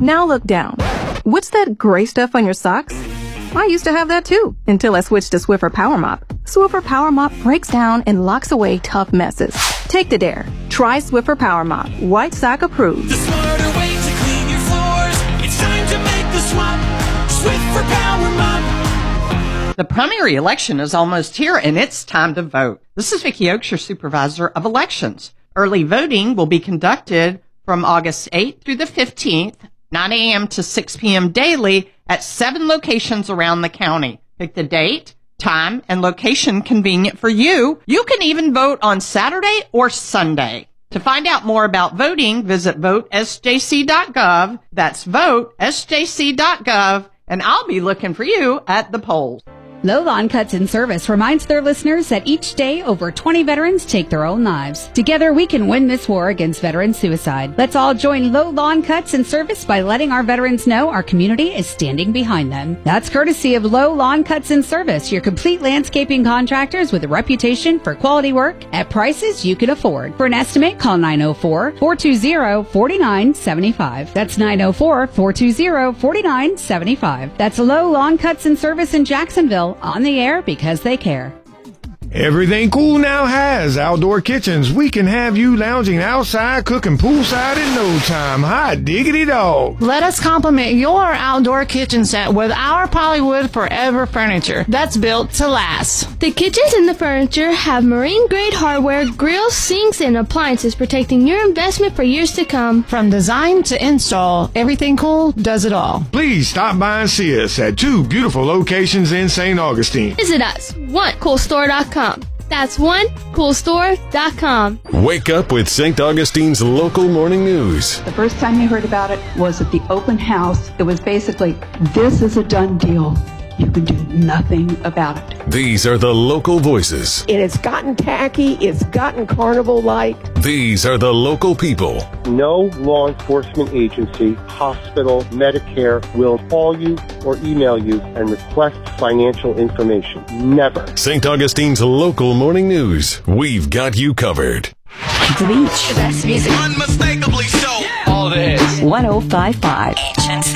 Now look down. What's that gray stuff on your socks? I used to have that too, until I switched to Swiffer Power Mop. Swiffer Power Mop breaks down and locks away tough messes. Take the dare. Try Swiffer Power Mop. White sock approved. The smarter way to clean your floors. It's time to make the swap. Swiffer Power Mop. The primary election is almost here, and it's time to vote. This is Vicki Oakes, your supervisor of elections. Early voting will be conducted from August 8th through the 15th, 9 a.m. to 6 p.m. daily at 7 locations around the county. Pick the date, time, and location convenient for you. You can even vote on Saturday or Sunday. To find out more about voting, visit votesjc.gov. That's votesjc.gov, and I'll be looking for you at the polls. Low Lawn Cuts and Service reminds their listeners that each day over 20 veterans take their own lives. Together we can win this war against veteran suicide. Let's all join Low Lawn Cuts and Service by letting our veterans know our community is standing behind them. That's courtesy of Low Lawn Cuts and Service, your complete landscaping contractors with a reputation for quality work at prices you can afford. For an estimate, call 904-420-4975. That's 904-420-4975. That's Low Lawn Cuts and Service in Jacksonville. On the air because they care. Everything Cool now has outdoor kitchens. We can have you lounging outside, cooking poolside in no time. Hot diggity dog. Let us complement your outdoor kitchen set with our Polywood Forever furniture that's built to last. The kitchens and the furniture have marine-grade hardware, grills, sinks, and appliances protecting your investment for years to come. From design to install, Everything Cool does it all. Please stop by and see us at 2 beautiful locations in St. Augustine. Visit us, onecoolstore.com. That's onecoolstore.com. Wake up with St. Augustine's local morning news. The first time you heard about it was at the open house. It was basically, this is a done deal. You can do nothing about it. These are the local voices. It has gotten tacky. It's gotten carnival-like. These are the local people. No law enforcement agency, hospital, Medicare will call you or email you and request financial information. Never. St. Augustine's local morning news. We've got you covered. The Beach. The best music. Unmistakably so. All the hits. 105.5.